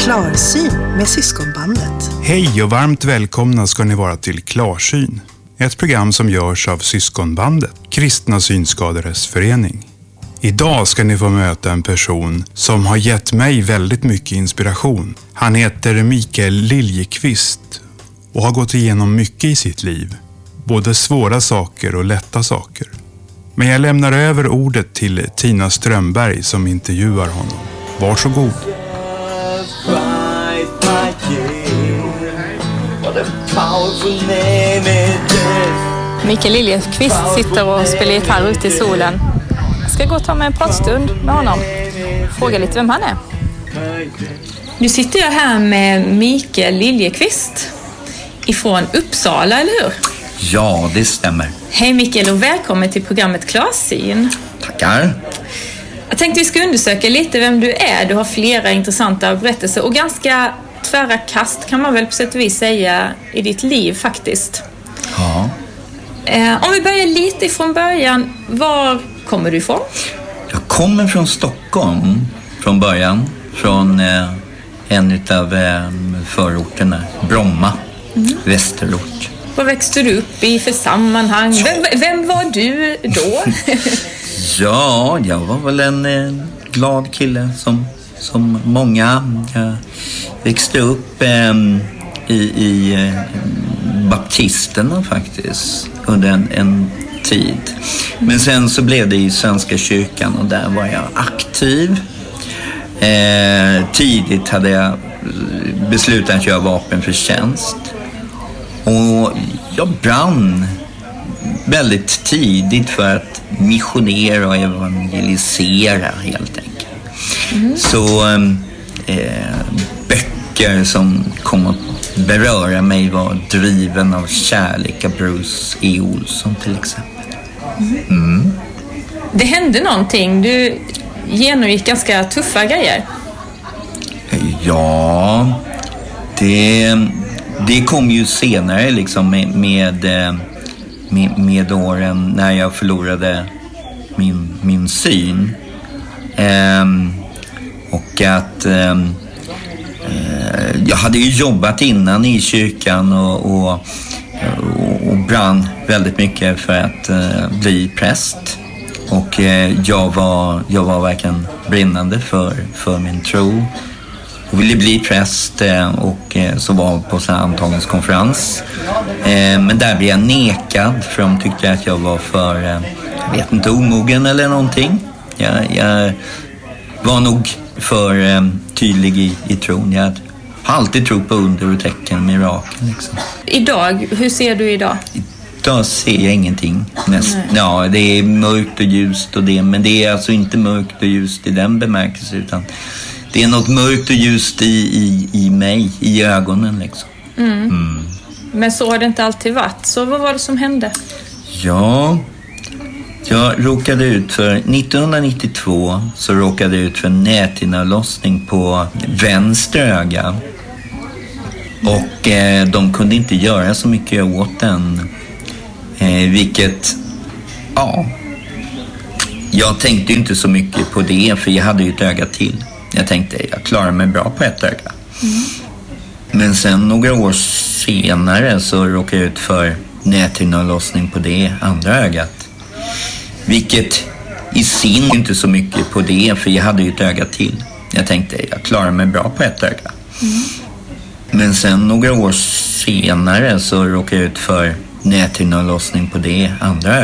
Klarsyn med Syskonbandet. Hej och varmt välkomna ska ni vara till Klarsyn. Ett program som görs av Syskonbandet, Kristna synskadades förening. Idag ska ni få möta en person som har gett mig väldigt mycket inspiration. Han heter Mikael Liljeqvist och har gått igenom mycket i sitt liv. Både svåra saker och lätta saker. Men jag lämnar över ordet till Tina Strömberg som intervjuar honom. Varsågod. Mikael Liljeqvist sitter och spelar gitarr ute i solen. Jag ska gå och ta med en pratstund med honom. Fråga lite vem han är. Nu sitter jag här med Mikael Liljeqvist ifrån Uppsala, eller hur? Ja, det stämmer. Hej Mikael och välkommen till programmet Klarsyn. Tackar. Jag tänkte vi ska undersöka lite vem du är. Du har flera intressanta berättelser och ganska tvära kast kan man väl på sätt och vis säga i ditt liv faktiskt. Ja. Om vi börjar lite ifrån början, var kommer du ifrån? Jag kommer från Stockholm från början. Från en av förorterna, Bromma, västerort. Vad växte du upp i för sammanhang? Vem var du då? Ja, jag var väl en glad kille som många. Jag växte upp i baptisterna faktiskt under en tid. Men sen så blev det i Svenska kyrkan och där var jag aktiv. Tidigt hade jag beslutat att göra vapenfri tjänst. Och jag brann väldigt tidigt för att missionera och evangelisera helt enkelt. Så böcker som kom att beröra mig var Driven av kärlek av Bruce E. Olsson till exempel. Det hände någonting. Du genomgick ganska tuffa grejer. Ja, det kom ju senare liksom med åren när jag förlorade min syn. Och att jag hade ju jobbat innan i kyrkan och brann väldigt mycket för att bli präst. Och jag var verkligen brinnande för min tro. Jag ville bli präst och så var på en antagningskonferens. Men där blev jag nekad för de tyckte att jag var för, jag vet inte, omogen eller någonting. Jag var nog för tydlig i tron. Jag har alltid trott på under och tecken, mirakel liksom. Idag, hur ser du idag? Idag ser jag ingenting. Ja, det är mörkt och ljust och det, men det är alltså inte mörkt och ljust i den bemärkelsen utan det är något mörkt och ljust i mig, i ögonen liksom. Men så har det inte alltid varit. Så vad var det som hände? Ja, jag råkade ut för 1992 så råkade jag ut för en näthinneavlossning på vänster öga. Och de kunde inte göra så mycket åt den. Vilket, ja, jag tänkte inte så mycket på det för jag hade ju ett öga till. Jag tänkte, jag klarar mig bra på ett öga. Men sen några år senare så råkade jag ut för näthinneavlossning på det andra ögat. Vilket i sin inte så mycket på det för jag hade ju ett öga till. Jag tänkte, jag klarar mig bra på ett öga. Men sen några år senare så råkade jag ut för näthinneavlossning på det andra ögat.